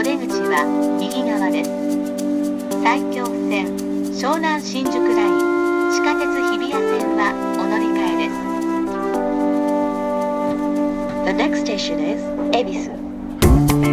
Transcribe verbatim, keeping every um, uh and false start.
出口は右側です。埼京線、湘南新宿ライン、地下鉄日比谷線はお乗り換えです。The next station is 恵比寿。